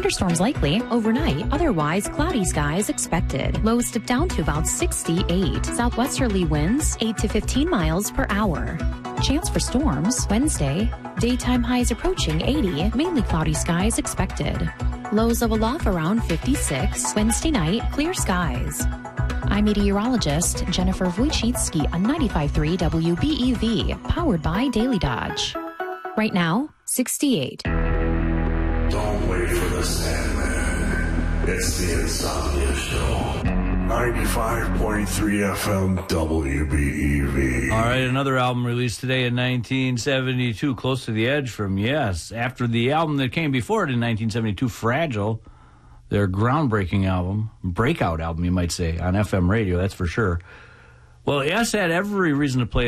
Thunderstorms likely. Overnight, otherwise cloudy skies expected. Lows dip down to about 68. Southwesterly winds 8 to 15 miles per hour. Chance for storms Wednesday. Daytime highs approaching 80. Mainly cloudy skies expected. Lows level off around 56. Wednesday night, clear skies. I'm meteorologist Jennifer Wojcicki on 95.3 WBEV, powered by Daily Dodge. Right now, 68. Don't wait for the Sandman. It's the Insomnia Show. 95.3 FM WBEV. All right, another album released today in 1972, Close to the Edge from Yes. After the album that came before it in 1972, Fragile, their groundbreaking album, breakout album, you might say, on FM radio, that's for sure. Well, Yes had every reason to play